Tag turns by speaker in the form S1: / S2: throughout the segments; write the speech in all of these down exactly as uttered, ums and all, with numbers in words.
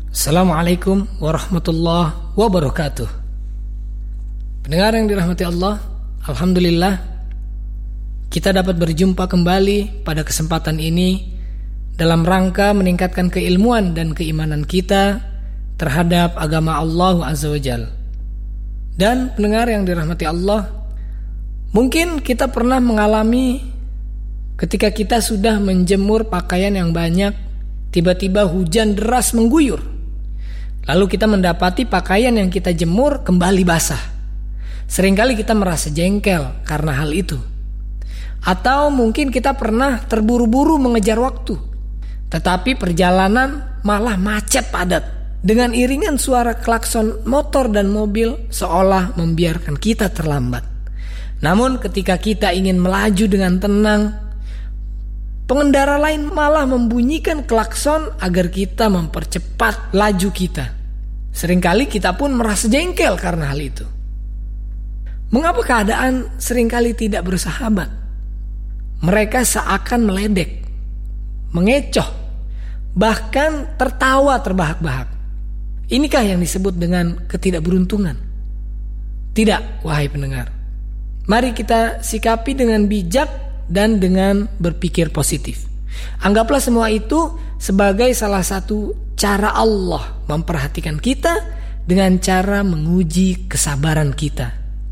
S1: Assalamualaikum warahmatullahi wabarakatuh. Pendengar yang dirahmati Allah, alhamdulillah kita dapat berjumpa kembali pada kesempatan ini dalam rangka meningkatkan keilmuan dan keimanan kita terhadap agama Allah Azza wa Jalla. Dan pendengar yang dirahmati Allah, mungkin kita pernah mengalami ketika kita sudah menjemur pakaian yang banyak, tiba-tiba hujan deras mengguyur. Lalu kita mendapati pakaian yang kita jemur kembali basah. Seringkali kita merasa jengkel karena hal itu. Atau mungkin kita pernah terburu-buru mengejar waktu, tetapi perjalanan malah macet padat dengan iringan suara klakson motor dan mobil seolah membiarkan kita terlambat. Namun ketika kita ingin melaju dengan tenang, pengendara lain malah membunyikan klakson agar kita mempercepat laju kita. Seringkali kita pun merasa jengkel karena hal itu. Mengapa keadaan seringkali tidak bersahabat? Mereka seakan meledek, mengecoh, bahkan tertawa terbahak-bahak. Inikah yang disebut dengan ketidakberuntungan? Tidak, wahai pendengar. Mari kita sikapi dengan bijak dan dengan berpikir positif. Anggaplah semua itu sebagai salah satu cara Allah memperhatikan kita dengan cara menguji kesabaran kita.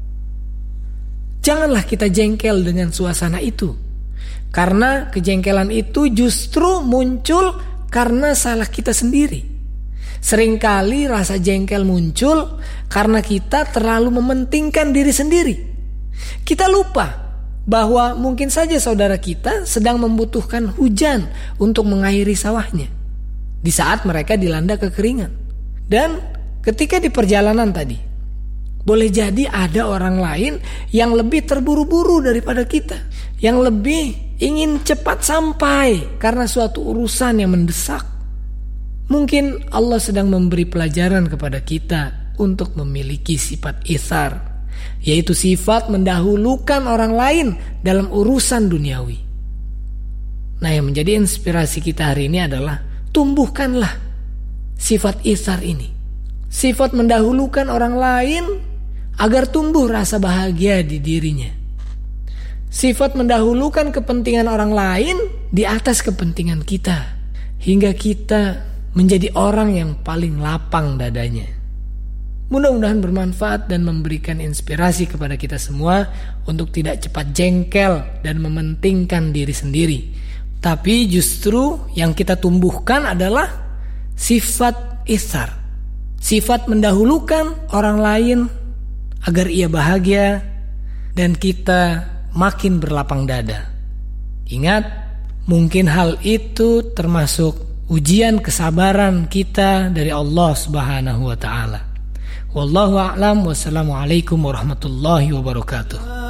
S1: Janganlah kita jengkel dengan suasana itu, karena kejengkelan itu justru muncul karena salah kita sendiri. Seringkali rasa jengkel muncul karena kita terlalu mementingkan diri sendiri. Kita lupa bahwa mungkin saja saudara kita sedang membutuhkan hujan untuk mengairi sawahnya di saat mereka dilanda kekeringan. Dan ketika di perjalanan tadi, boleh jadi ada orang lain yang lebih terburu-buru daripada kita, yang lebih ingin cepat sampai karena suatu urusan yang mendesak. Mungkin Allah sedang memberi pelajaran kepada kita untuk memiliki sifat itsar, yaitu sifat mendahulukan orang lain dalam urusan duniawi. Nah, yang menjadi inspirasi kita hari ini adalah tumbuhkanlah sifat itsar ini, sifat mendahulukan orang lain agar tumbuh rasa bahagia di dirinya, sifat mendahulukan kepentingan orang lain di atas kepentingan kita, hingga kita menjadi orang yang paling lapang dadanya. Mudah-mudahan bermanfaat dan memberikan inspirasi kepada kita semua untuk tidak cepat jengkel dan mementingkan diri sendiri. Tapi justru yang kita tumbuhkan adalah sifat itsar, sifat mendahulukan orang lain agar ia bahagia dan kita makin berlapang dada. Ingat, mungkin hal itu termasuk ujian kesabaran kita dari Allah Subhanahu wa taala. Wallahu a'lam. Wassalamualaikum warahmatullahi wabarakatuh.